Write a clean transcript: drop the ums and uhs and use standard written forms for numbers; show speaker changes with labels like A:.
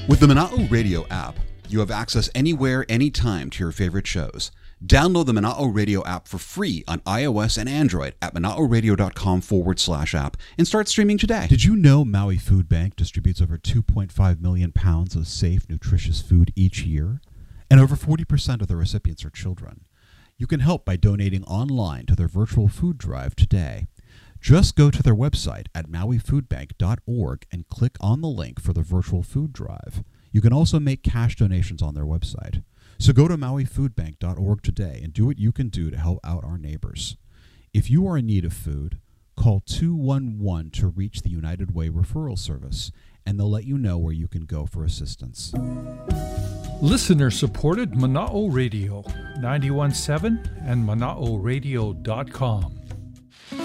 A: With the Mana'o Radio app, you have access anywhere, anytime to your favorite shows. Download the Mana'o Radio app for free on iOS and Android at mana'oradio.com/app and start streaming today.
B: Did you know Maui Food Bank distributes over 2.5 million pounds of safe, nutritious food each year? And over 40% of the recipients are children. You can help by donating online to their virtual food drive today. Just go to their website at mauifoodbank.org and click on the link for the virtual food drive. You can also make cash donations on their website. So go to mauifoodbank.org today and do what you can do to help out our neighbors. If you are in need of food, call 211 to reach the United Way referral service, and they'll let you know where you can go for assistance.
C: Listener-supported Mana'o Radio, 91.7 and Mana'oRadio.com.